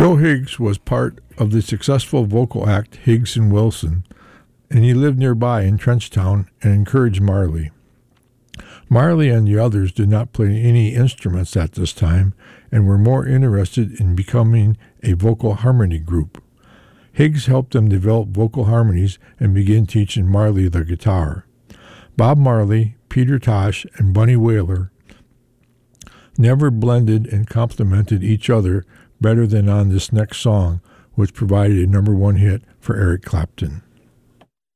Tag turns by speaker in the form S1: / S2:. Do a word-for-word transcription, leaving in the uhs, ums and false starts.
S1: Joe Higgs was part of the successful vocal act Higgs and Wilson, and he lived nearby in Trenchtown and encouraged Marley. Marley and the others did not play any instruments at this time and were more interested in becoming a vocal harmony group. Higgs helped them develop vocal harmonies and begin teaching Marley the guitar. Bob Marley, Peter Tosh, and Bunny Wailer never blended and complemented each other better than on this next song, which provided a number one hit for Eric Clapton.